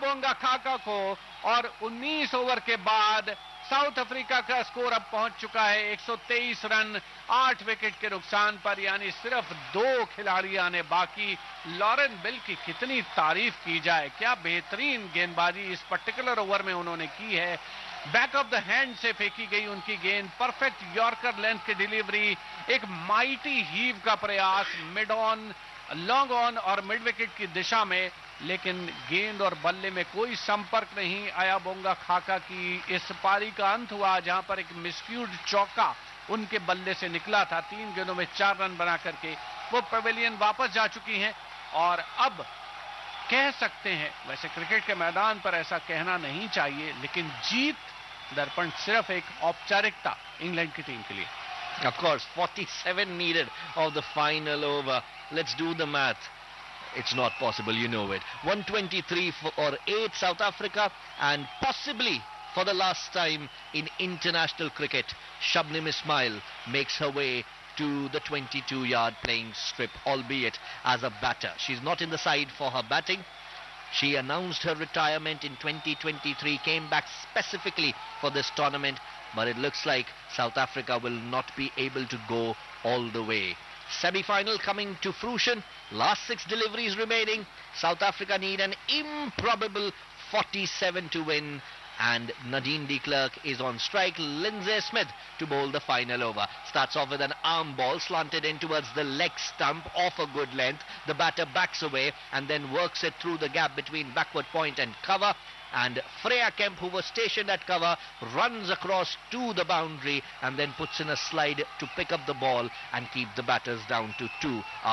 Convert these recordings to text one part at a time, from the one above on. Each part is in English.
Ayabonga Khaka को, और 19 over के बाद साउथ अफ्रीका का स्कोर अब पहुंच चुका है 123 रन 8 विकेट के नुकसान पर, यानी सिर्फ 2 खिलाड़ी आने बाकी। लॉरेन बेल की कितनी तारीफ की जाए, क्या बेहतरीन गेंदबाजी इस पर्टिकुलर ओवर में उन्होंने की है। बैक ऑफ द हैंड से फेंकी गई उनकी गेंद, परफेक्ट यॉर्कर लेंथ की डिलीवरी, एक माइटी हीव का प्रयास मिड ऑन, लॉन्ग ऑन और मिड विकेट की दिशा में, लेकिन गेंद और बल्ले में कोई संपर्क नहीं। अयाबोंगा खाका की इस पारी का अंत हुआ जहां पर एक मिसक्यूड चौका उनके बल्ले से निकला था। 3 गेंदों में 4 रन बना करके वो पवेलियन वापस जा चुकी हैं, और अब कह सकते हैं, वैसे क्रिकेट के मैदान पर ऐसा कहना नहीं चाहिए, लेकिन जीत दर्पण सिर्फ एक औपचारिकता इंग्लैंड की टीम के लिए। Of course, 47 needed of the final over. Let's do the math. It's not possible, you know it. 123 for 8 South Africa, and possibly for the last time in international cricket, Shabnim Ismail makes her way to the 22-yard playing strip, albeit as a batter. She's not in the side for her batting. She announced her retirement in 2023, came back specifically for this tournament, but it looks like South Africa will not be able to go all the way. Semi-final coming to fruition, last 6 deliveries remaining. South Africa need an improbable 47 to win, and Nadine de Klerk is on strike. Lindsay Smith to bowl the final over. Starts off with an arm ball slanted in towards the leg stump off a good length. The batter backs away and then works it through the gap between backward point and cover. And Freya Kemp, who was stationed at cover, runs across to the boundary and then puts in a slide to pick up the ball and keep the batters down to 2.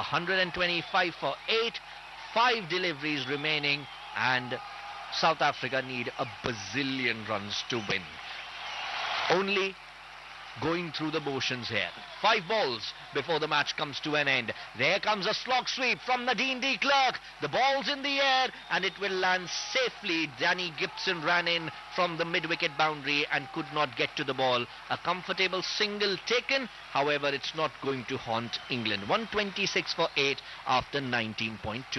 125 for 8, 5 deliveries remaining, and South Africa need a bazillion runs to win. Only going through the motions here. 5 balls before the match comes to an end. There comes a slog sweep from Nadine de Klerk. The ball's in the air and it will land safely. Danny Gibson ran in from the mid-wicket boundary and could not get to the ball. A comfortable single taken. However, it's not going to haunt England. 126 for 8 after 19.2.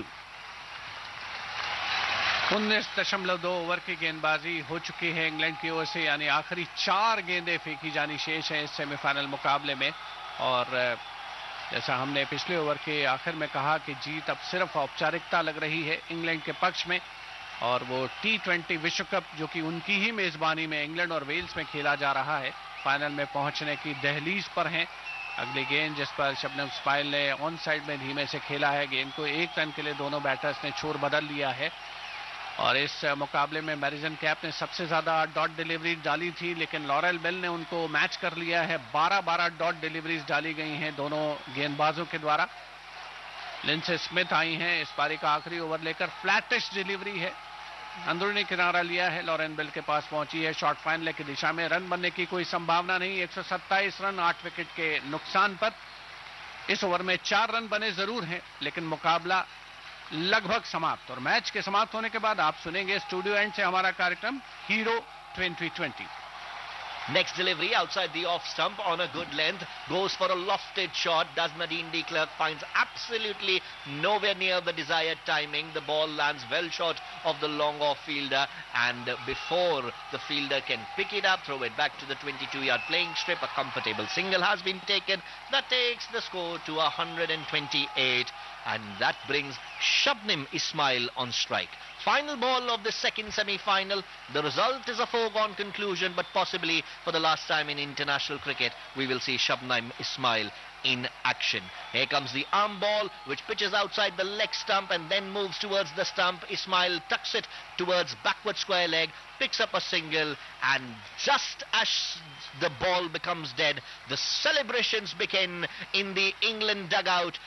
19.2 over की गेंदबाजी हो चुकी है England की ओर से, यानी आखिरी 4 गेंदें फेंकी जानी शेष हैं इस सेमीफाइनल मुकाबले में। और जैसा हमने पिछले ओवर के आखिर में कहा कि जीत अब सिर्फ औपचारिकता लग रही है इंग्लैंड के पक्ष में, और वो T20 विश्व कप जो कि उनकी ही मेजबानी में इंग्लैंड और वेल्स में खेला जा रहा है, फाइनल में पहुंचने की दहलीज पर हैं। अगली गेंद जिस पर शबनम इस्माइल ने ऑन साइड में धीमे से खेला है, गेंद को 1 रन के लिए दोनों बैटर्स ने छोर बदल लिया है। और इस मुकाबले में मैरिजन कैप ने सबसे ज्यादा डॉट डिलीवरी डाली थी, लेकिन लॉरेल बेल ने उनको मैच कर लिया है। 12 डॉट डिलीवरीज डाली गई हैं दोनों गेंदबाजों के द्वारा। लिंडसे स्मिथ आई हैं इस पारी का आखिरी ओवर लेकर, फ्लैटिश डिलीवरी है, अंदरूनी किनारा लिया है, लॉरेन बेल के पास पहुंची है शॉर्ट फाइनल की दिशा में। रन बनने की कोई संभावना नहीं, 127 रन 8 विकेट के नुकसान पर। इस ओवर में 4 रन बने जरूर हैं, लेकिन मुकाबला लगभग समाप्त। और मैच के समाप्त होने के बाद आप सुनेंगे स्टूडियो एंड से हमारा कार्यक्रम hero 2020। Next delivery outside the off stump on a good length, goes for a lofted shot. Does Nadine de Klerk, finds absolutely nowhere near the desired timing. The ball lands well short of the long off fielder, and before the fielder can pick it up, throw it back to the 22-yard playing strip. A comfortable single has been taken. That takes the score to 128, and that brings Shabnim Ismail on strike. Final ball of the second semi-final. The result is a foregone conclusion, but possibly for the last time in international cricket, we will see Shabnim Ismail in action. Here comes the arm ball, which pitches outside the leg stump and then moves towards the stump. Ismail tucks it towards backward square leg, picks up a single, and just as the ball becomes dead, the celebrations begin in the England dugout.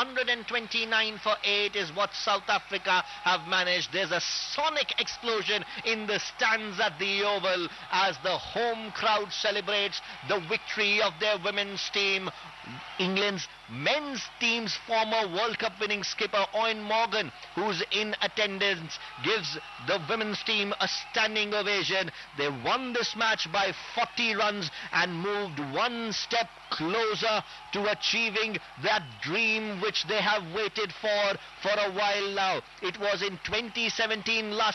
129 for 8 is what South Africa have managed. There's a sonic explosion in the stands at the Oval as the home crowd celebrates the victory of their women's team. England's men's team's former World Cup winning skipper Eoin Morgan, who's in attendance, gives the women's team a standing ovation. They won this match by 40 runs and moved one step closer to achieving that dream which they have waited for a while now. It was in 2017 last